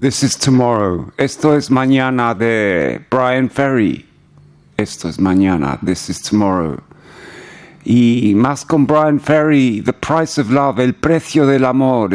This is Tomorrow. Esto es Mañana de Brian Ferry. Esto es Mañana. This is Tomorrow. Y más con Brian Ferry, The Price of Love, El Precio del Amor.